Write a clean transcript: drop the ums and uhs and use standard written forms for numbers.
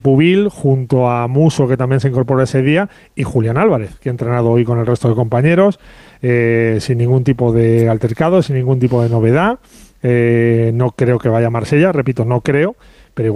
Pubil, junto a Muso, que también se incorporó ese día, y Julián Álvarez, que ha entrenado hoy con el resto de compañeros, sin ningún tipo de altercado, sin ningún tipo de novedad. No creo que vaya a Marsella, repito, no creo.